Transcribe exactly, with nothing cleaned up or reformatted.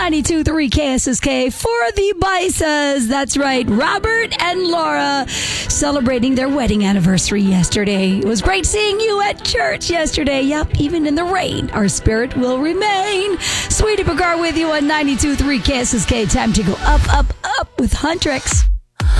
ninety-two point three K S S K for the Bisas. That's right. Robert and Laura celebrating their wedding anniversary yesterday. It was great seeing you at church yesterday. Yep, even in the rain, our spirit will remain. Sweetie Picard with you on ninety-two point three K S S K. Time to go up, up, up with Huntrix.